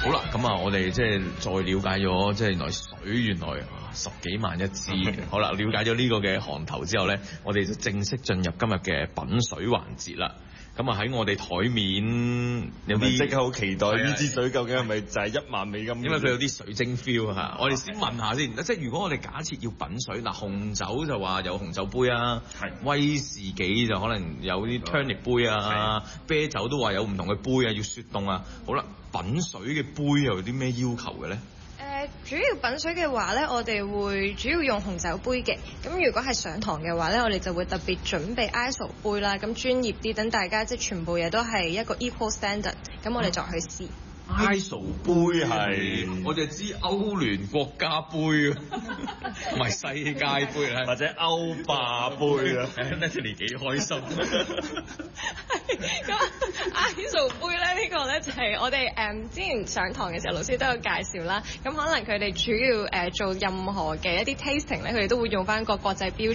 好啦，咁啊，我哋即係再了解咗，即係原來水原來10幾萬一支。好啦，了解咗呢個嘅行頭之後咧，我哋就正式進入今日嘅品水環節啦。咁啊喺我哋台面有啲即刻好期待呢支水究竟係咪就係1萬美金？ 因為佢有啲水晶 feel 嚇。我哋先問下先，即係如果我哋假設要品水，嗱紅酒就話有紅酒杯啊，威士忌就可能有啲 tonic 杯啊，啤酒都話有唔同嘅杯啊，要雪凍啊。好啦，品水嘅杯又有啲咩要求嘅咧？ 主要品水嘅話呢，我哋會主要用紅酒杯嘅。咁如果係上堂嘅話呢，我哋就會特別準備 ISO 杯啦，咁專業啲，等大家即係全部嘢都係一個 equal standard，咁我哋再去試。 ISO 杯係，我哋知歐聯國家杯，唔係世界杯啊， 或者歐霸杯啊。 Natalie 幾開心。 咁 ISO 杯咧，呢個咧就係我哋之前上堂嘅時候，老師都有介紹啦。咁可能佢哋主要做任何嘅一啲 tasting 咧，佢哋都會用翻個國際標